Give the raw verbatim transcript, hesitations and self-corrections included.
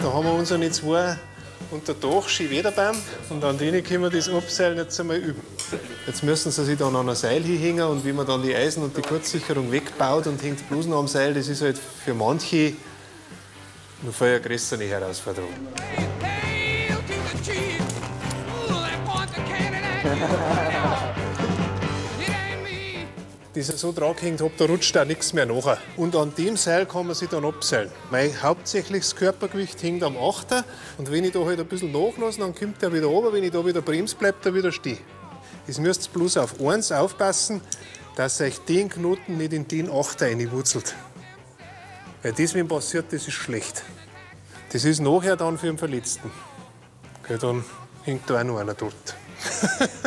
Da haben wir unsere zwei unter Dach Skiwederbein und an denen können wir das Abseilen jetzt einmal üben. Jetzt müssen sie sich dann an ein Seil hinhängen und wie man dann die Eisen und die Kurzsicherung wegbaut und hängt bloß noch am Seil, das ist halt für manche noch viel eine größere Herausforderung. Das er so dran gehängt hat, da rutscht auch nichts mehr nach. Und an dem Seil kann man sich dann abseilen. Mein hauptsächliches Körpergewicht hängt am Achter. Und wenn ich da halt ein bisschen nachlasse, dann kommt er wieder runter. Wenn ich da wieder bremse, bleibt er wieder stehen. Jetzt müsst ihr bloß auf eins aufpassen, dass euch den Knoten nicht in den Achter reinwurzelt. Weil das, wenn passiert, das ist schlecht. Das ist nachher dann für den Verletzten. Okay, dann hängt da auch noch einer dort.